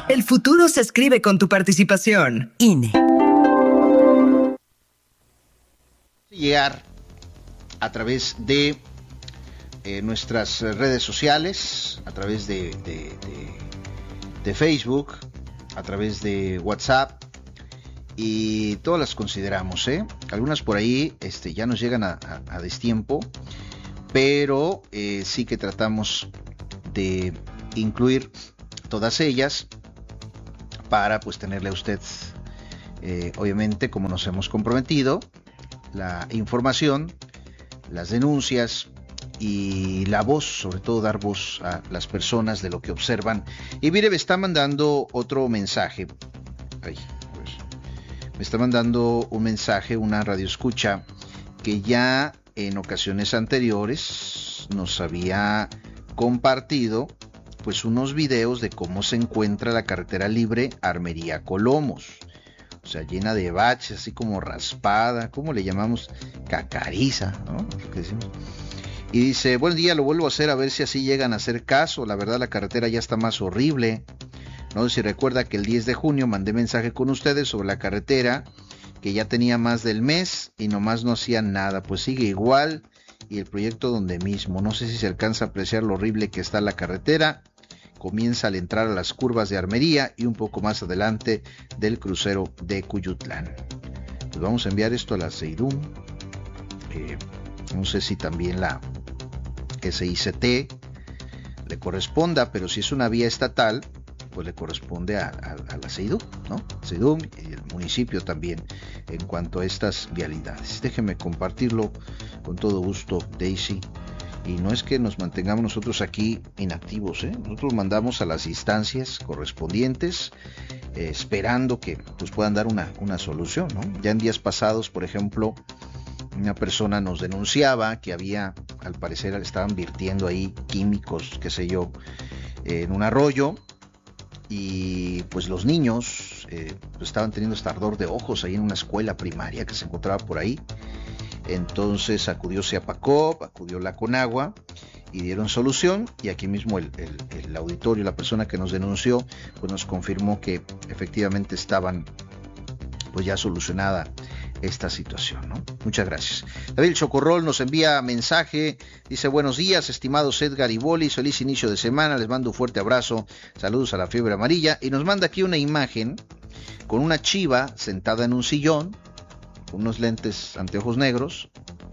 El futuro se escribe con tu participación. INE. Llegar a través de nuestras redes sociales, a través de Facebook, a través de WhatsApp, y todas las consideramos, algunas por ahí ya nos llegan a destiempo, pero sí que tratamos de incluir todas ellas para pues tenerle a usted, obviamente, como nos hemos comprometido, la información, las denuncias y la voz, sobre todo dar voz a las personas de lo que observan. Y mire, me está mandando otro mensaje. Me está mandando un mensaje, una radioescucha, que ya en ocasiones anteriores nos había compartido pues unos videos de cómo se encuentra la carretera libre Armería-Colomos. O sea, llena de baches, así como raspada, ¿cómo le llamamos? Cacariza, ¿no? ¿Qué decimos? Y dice, buen día, lo vuelvo a hacer a ver si así llegan a hacer caso. La verdad, la carretera ya está más horrible. No sé si recuerda que el 10 de junio mandé mensaje con ustedes sobre la carretera, que ya tenía más del mes y nomás no hacían nada. Pues sigue igual y el proyecto donde mismo. No sé si se alcanza a apreciar lo horrible que está la carretera. Comienza al entrar a las curvas de Armería y un poco más adelante del crucero de Cuyutlán. Pues vamos a enviar esto a la SEIDUM. No sé si también la SICT le corresponda, pero si es una vía estatal, pues le corresponde a la SEIDUM, ¿no? SEIDUM y el municipio también en cuanto a estas vialidades. Déjeme compartirlo con todo gusto, Daisy. Y no es que nos mantengamos nosotros aquí inactivos, nosotros mandamos a las instancias correspondientes, esperando que pues, puedan dar una solución, ¿no? Ya en días pasados, por ejemplo, una persona nos denunciaba que había, al parecer, estaban vertiendo ahí químicos, qué sé yo, en un arroyo, y pues los niños pues, estaban teniendo este ardor de ojos ahí en una escuela primaria que se encontraba por ahí. Entonces acudió Seapacop, acudió la Conagua y dieron solución, y aquí mismo el auditorio, la persona que nos denunció, pues nos confirmó que efectivamente estaban pues ya solucionada esta situación, ¿no? Muchas gracias. David Chocorrol nos envía mensaje, dice, buenos días, estimados Edgar y Bolis, feliz inicio de semana, les mando un fuerte abrazo, saludos a la fiebre amarilla, y nos manda aquí una imagen con una chiva sentada en un sillón, unos lentes, anteojos negros,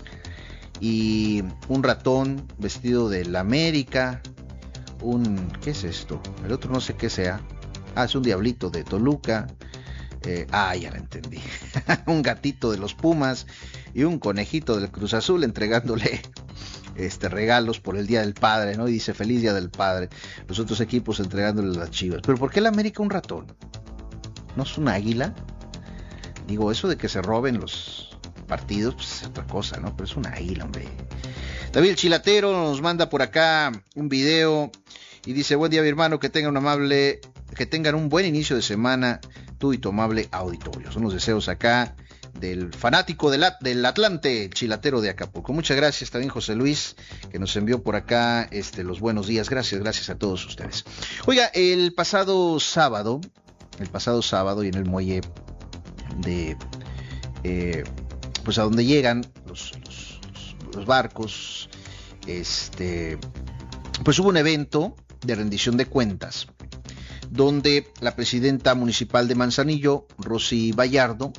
y un ratón vestido de la América, ¿qué es esto? El otro no sé qué sea. Es un diablito de Toluca. Ya la entendí. Un gatito de los Pumas y un conejito del Cruz Azul entregándole regalos por el Día del Padre, ¿no? Y dice, feliz Día del Padre. Los otros equipos entregándoles las chivas. ¿Pero por qué la América un ratón? ¿No es un águila? Digo, eso de que se roben los partidos, pues es otra cosa, ¿no? Pero es una águila, hombre. David Chilatero nos manda por acá un video y dice, buen día, mi hermano, que tengan un buen inicio de semana, tú y tu amable auditorio. Son los deseos acá del fanático del Atlante, Chilatero de Acapulco. Muchas gracias también José Luis, que nos envió por acá los buenos días. Gracias a todos ustedes. Oiga, el pasado sábado y en el muelle de pues a donde llegan los barcos, pues hubo un evento de rendición de cuentas donde la presidenta municipal de Manzanillo, Rosy Vallardo,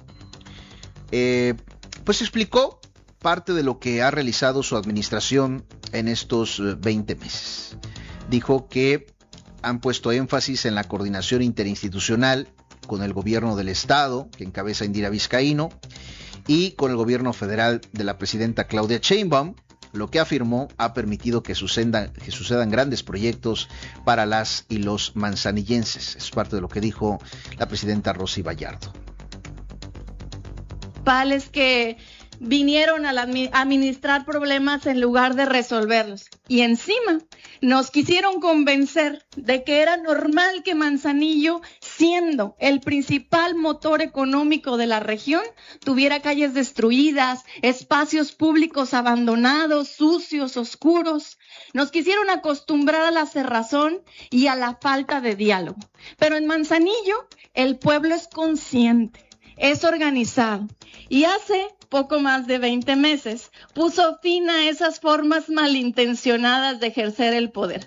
pues explicó parte de lo que ha realizado su administración en estos 20 meses. Dijo que han puesto énfasis en la coordinación interinstitucional con el gobierno del estado, que encabeza Indira Vizcaíno, y con el gobierno federal de la presidenta Claudia Sheinbaum, lo que afirmó ha permitido que sucedan grandes proyectos para las y los manzanillenses. Es parte de lo que dijo la presidenta Rosy Vallardo. Principales que vinieron a administrar problemas en lugar de resolverlos. Y encima nos quisieron convencer de que era normal que Manzanillo siendo el principal motor económico de la región, tuviera calles destruidas, espacios públicos abandonados, sucios, oscuros. Nos quisieron acostumbrar a la cerrazón y a la falta de diálogo. Pero en Manzanillo, el pueblo es consciente, es organizado y hace poco más de 20 meses puso fin a esas formas malintencionadas de ejercer el poder.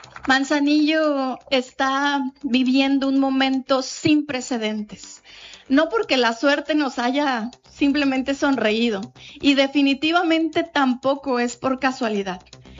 Manzanillo está viviendo un momento sin precedentes, no porque la suerte nos haya simplemente sonreído, y definitivamente tampoco es por casualidad,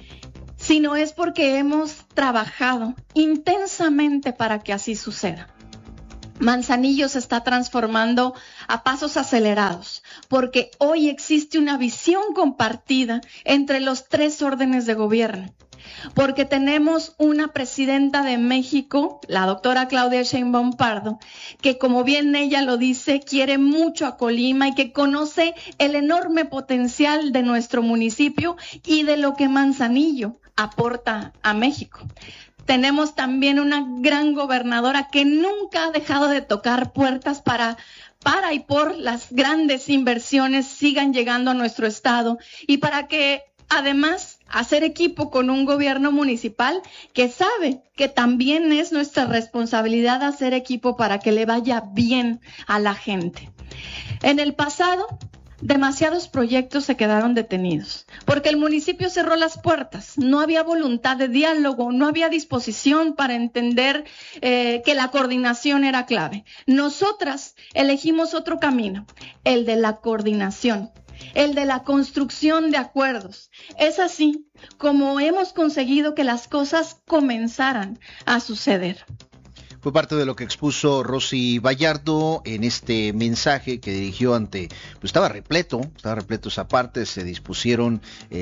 sino es porque hemos trabajado intensamente para que así suceda. Manzanillo se está transformando a pasos acelerados, porque hoy existe una visión compartida entre los 3 órdenes de gobierno. Porque tenemos una presidenta de México, la doctora Claudia Sheinbaum Pardo, que como bien ella lo dice, quiere mucho a Colima y que conoce el enorme potencial de nuestro municipio y de lo que Manzanillo aporta a México. Tenemos también una gran gobernadora que nunca ha dejado de tocar puertas para y por las grandes inversiones sigan llegando a nuestro estado y para que además hacer equipo con un gobierno municipal que sabe que también es nuestra responsabilidad hacer equipo para que le vaya bien a la gente. En el pasado, demasiados proyectos se quedaron detenidos porque el municipio cerró las puertas, no había voluntad de diálogo, no había disposición para entender que la coordinación era clave. Nosotras elegimos otro camino, el de la coordinación, el de la construcción de acuerdos. Es así como hemos conseguido que las cosas comenzaran a suceder. Fue parte de lo que expuso Rosy Vallardo en este mensaje que dirigió ante, pues estaba repleto esa parte, se dispusieron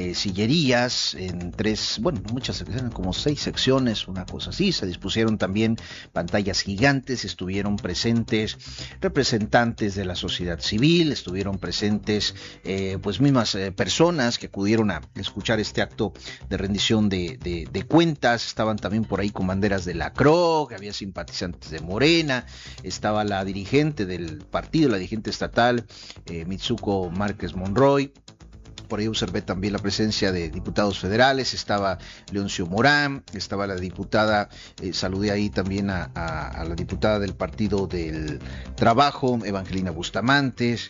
sillerías en 3, bueno, muchas secciones, como 6 secciones, una cosa así, se dispusieron también pantallas gigantes, estuvieron presentes representantes de la sociedad civil, estuvieron presentes pues mismas personas que acudieron a escuchar este acto de rendición de cuentas, estaban también por ahí con banderas de la CROC, había simpatizantes de Morena, estaba la dirigente del partido, la dirigente estatal, Mitsuko Márquez Monroy. Por ahí observé también la presencia de diputados federales, estaba Leoncio Morán, estaba la diputada, saludé ahí también a la diputada del Partido del Trabajo, Evangelina Bustamantes,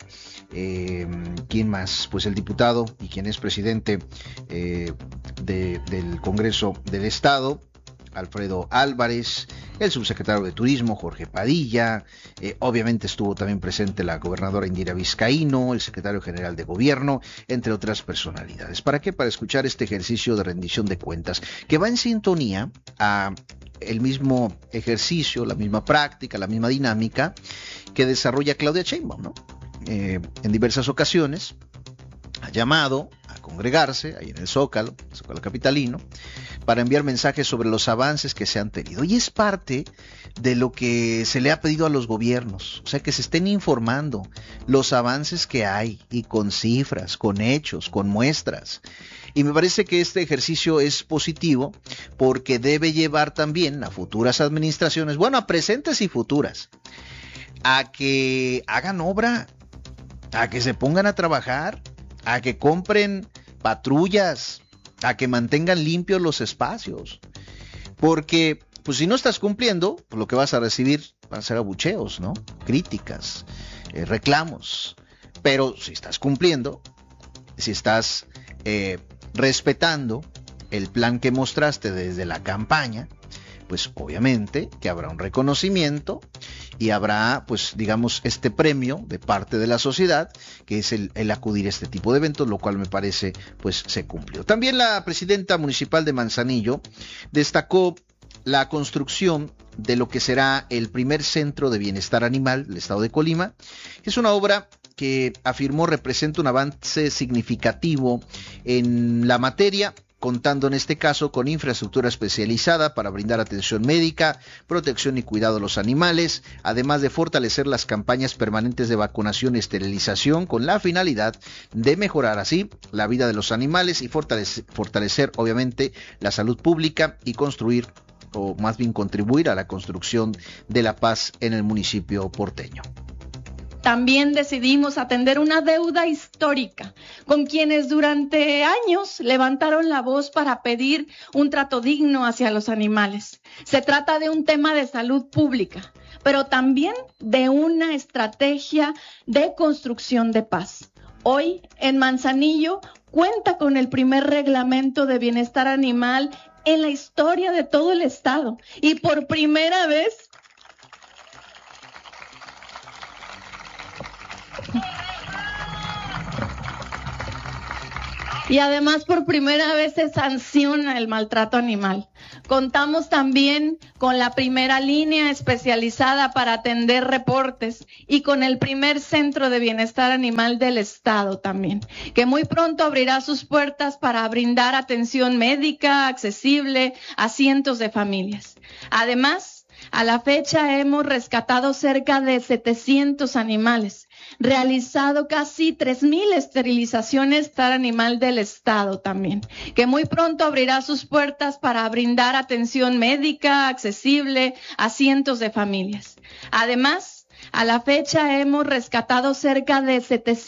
¿quién más? Pues el diputado y quien es presidente del Congreso del Estado, Alfredo Álvarez, el subsecretario de Turismo, Jorge Padilla, obviamente estuvo también presente la gobernadora Indira Vizcaíno, el secretario general de Gobierno, entre otras personalidades. ¿Para qué? Para escuchar este ejercicio de rendición de cuentas, que va en sintonía a el mismo ejercicio, la misma práctica, la misma dinámica que desarrolla Claudia Sheinbaum, ¿no? En diversas ocasiones ha llamado a congregarse ahí en el Zócalo capitalino, para enviar mensajes sobre los avances que se han tenido. Y es parte de lo que se le ha pedido a los gobiernos, o sea, que se estén informando los avances que hay, y con cifras, con hechos, con muestras. Y me parece que este ejercicio es positivo porque debe llevar también a futuras administraciones, bueno, a presentes y futuras, a que hagan obra, a que se pongan a trabajar, a que compren patrullas, a que mantengan limpios los espacios, porque pues si no estás cumpliendo, pues lo que vas a recibir van a ser abucheos, ¿no? Críticas, reclamos. Pero si estás cumpliendo, si estás respetando el plan que mostraste desde la campaña, pues obviamente que habrá un reconocimiento y habrá, pues digamos, este premio de parte de la sociedad, que es el acudir a este tipo de eventos, lo cual me parece, pues se cumplió. También la presidenta municipal de Manzanillo destacó la construcción de lo que será el primer centro de bienestar animal del estado de Colima, que es una obra que afirmó representa un avance significativo en la materia, contando en este caso con infraestructura especializada para brindar atención médica, protección y cuidado a los animales, además de fortalecer las campañas permanentes de vacunación y esterilización con la finalidad de mejorar así la vida de los animales y fortalecer obviamente la salud pública y construir o más bien contribuir a la construcción de la paz en el municipio porteño. También decidimos atender una deuda histórica con quienes durante años levantaron la voz para pedir un trato digno hacia los animales. Se trata de un tema de salud pública, pero también de una estrategia de construcción de paz. Hoy, en Manzanillo, cuenta con el primer reglamento de bienestar animal en la historia de todo el estado. Y por primera vez, por primera vez se sanciona el maltrato animal. Contamos también con la primera línea especializada para atender reportes y con el primer centro de bienestar animal del estado también, que muy pronto abrirá sus puertas para brindar atención médica accesible a cientos de familias. Además, a la fecha hemos rescatado cerca de 700 animales, realizado casi 3,000 esterilizaciones para animal del estado también, que muy pronto abrirá sus puertas para brindar atención médica accesible a cientos de familias. Además, a la fecha hemos rescatado cerca de 700